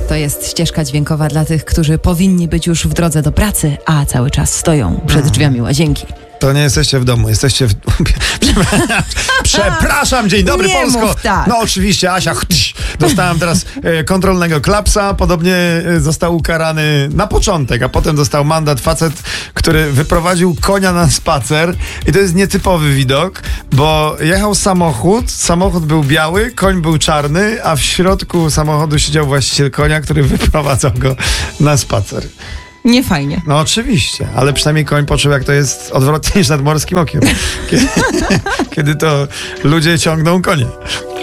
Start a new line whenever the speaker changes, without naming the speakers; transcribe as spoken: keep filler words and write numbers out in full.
To jest ścieżka dźwiękowa dla tych, którzy powinni być już w drodze do pracy, a cały czas stoją przed drzwiami łazienki.
To nie jesteście w domu, jesteście w... Przepraszam, dzień dobry,
Nie
Polsko.
mów tak.
No oczywiście, Asia, chtyś, dostałem teraz e, kontrolnego klapsa, podobnie e, został ukarany na początek, a potem dostał mandat facet, który wyprowadził konia na spacer i to jest nietypowy widok, bo jechał samochód, samochód był biały, koń był czarny, a w środku samochodu siedział właściciel konia, który wyprowadzał go na spacer.
Nie fajnie.
No oczywiście, ale przynajmniej koń poczuł, jak to jest odwrotnie niż nad morskim okiem. Kiedy, kiedy to ludzie ciągną konie.